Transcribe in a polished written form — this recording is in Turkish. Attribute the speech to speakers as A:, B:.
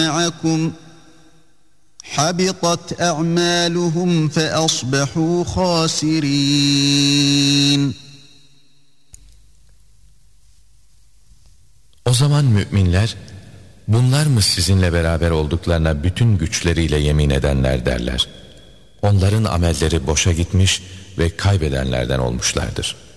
A: معكم حبطت أعمالهم فأصبحوا خاسرين.
B: O zaman müminler, bunlar mı sizinle beraber olduklarına bütün güçleriyle yemin edenler derler. Onların amelleri boşa gitmiş ve kaybedenlerden olmuşlardır.